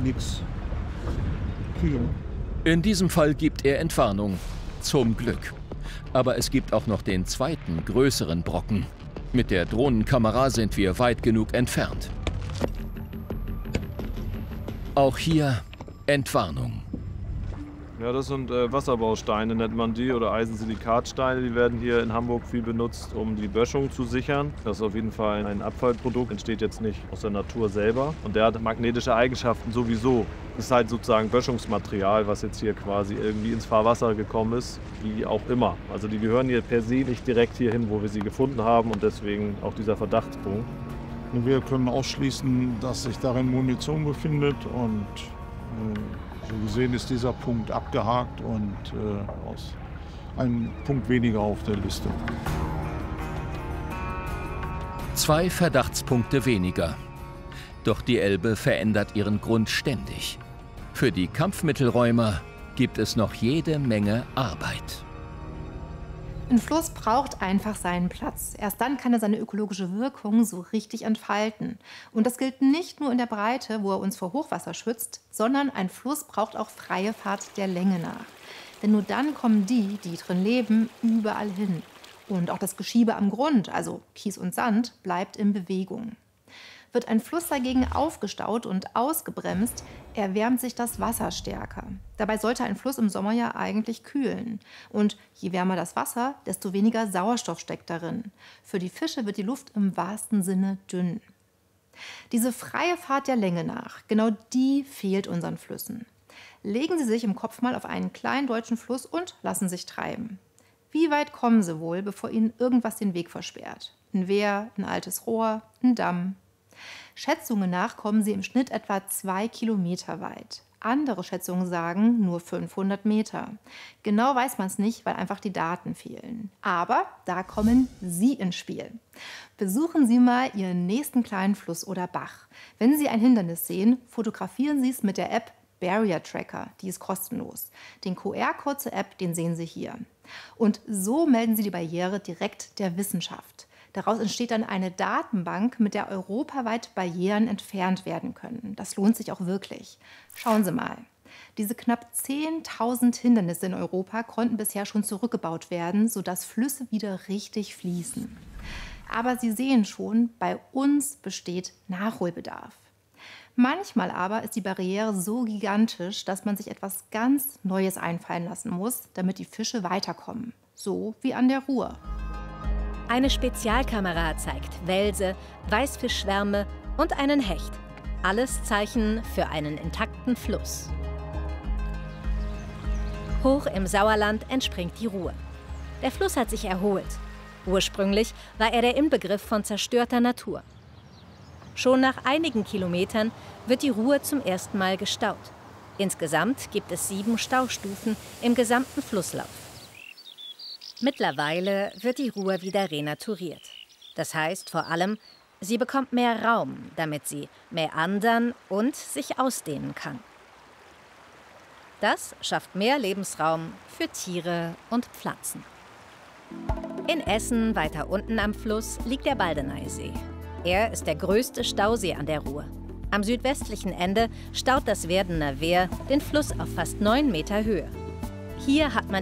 nichts kriegen. In diesem Fall gibt er Entwarnung. Zum Glück. Aber es gibt auch noch den zweiten, größeren Brocken. Mit der Drohnenkamera sind wir weit genug entfernt. Auch hier Entwarnung. Ja, das sind Wasserbausteine, nennt man die, oder Eisensilikatsteine. Die werden hier in Hamburg viel benutzt, um die Böschung zu sichern. Das ist auf jeden Fall ein Abfallprodukt, entsteht jetzt nicht aus der Natur selber. Und der hat magnetische Eigenschaften sowieso. Das ist halt sozusagen Böschungsmaterial, was jetzt hier quasi irgendwie ins Fahrwasser gekommen ist, wie auch immer. Also die gehören hier per se nicht direkt hierhin, wo wir sie gefunden haben, und deswegen auch dieser Verdachtspunkt. Wir können ausschließen, dass sich darin Munition befindet, und so gesehen ist dieser Punkt abgehakt und ein Punkt weniger auf der Liste. 2 Verdachtspunkte weniger. Doch die Elbe verändert ihren Grund ständig. Für die Kampfmittelräumer gibt es noch jede Menge Arbeit. Ein Fluss braucht einfach seinen Platz. Erst dann kann er seine ökologische Wirkung so richtig entfalten. Und das gilt nicht nur in der Breite, wo er uns vor Hochwasser schützt, sondern ein Fluss braucht auch freie Fahrt der Länge nach. Denn nur dann kommen die, die drin leben, überall hin. Und auch das Geschiebe am Grund, also Kies und Sand, bleibt in Bewegung. Wird ein Fluss dagegen aufgestaut und ausgebremst, erwärmt sich das Wasser stärker. Dabei sollte ein Fluss im Sommer ja eigentlich kühlen. Und je wärmer das Wasser, desto weniger Sauerstoff steckt darin. Für die Fische wird die Luft im wahrsten Sinne dünn. Diese freie Fahrt der Länge nach, genau die fehlt unseren Flüssen. Legen Sie sich im Kopf mal auf einen kleinen deutschen Fluss und lassen sich treiben. Wie weit kommen Sie wohl, bevor Ihnen irgendwas den Weg versperrt? Ein Wehr, ein altes Rohr, ein Damm. Schätzungen nach kommen sie im Schnitt etwa 2 Kilometer weit. Andere Schätzungen sagen nur 500 Meter. Genau weiß man es nicht, weil einfach die Daten fehlen. Aber da kommen Sie ins Spiel. Besuchen Sie mal Ihren nächsten kleinen Fluss oder Bach. Wenn Sie ein Hindernis sehen, fotografieren Sie es mit der App Barrier Tracker. Die ist kostenlos. Den QR-Code zur App, den sehen Sie hier. Und so melden Sie die Barriere direkt der Wissenschaft. Daraus entsteht dann eine Datenbank, mit der europaweit Barrieren entfernt werden können. Das lohnt sich auch wirklich. Schauen Sie mal. Diese knapp 10.000 Hindernisse in Europa konnten bisher schon zurückgebaut werden, sodass Flüsse wieder richtig fließen. Aber Sie sehen schon, bei uns besteht Nachholbedarf. Manchmal aber ist die Barriere so gigantisch, dass man sich etwas ganz Neues einfallen lassen muss, damit die Fische weiterkommen. So wie an der Ruhr. Eine Spezialkamera zeigt Welse, Weißfischschwärme und einen Hecht. Alles Zeichen für einen intakten Fluss. Hoch im Sauerland entspringt die Ruhr. Der Fluss hat sich erholt. Ursprünglich war er der Inbegriff von zerstörter Natur. Schon nach einigen Kilometern wird die Ruhr zum ersten Mal gestaut. Insgesamt gibt es 7 Staustufen im gesamten Flusslauf. Mittlerweile wird die Ruhr wieder renaturiert. Das heißt vor allem, sie bekommt mehr Raum, damit sie meandern und sich ausdehnen kann. Das schafft mehr Lebensraum für Tiere und Pflanzen. In Essen, weiter unten am Fluss, liegt der Baldeneysee. Er ist der größte Stausee an der Ruhr. Am südwestlichen Ende staut das Werdener Wehr den Fluss auf fast 9 Meter Höhe. Hier hat man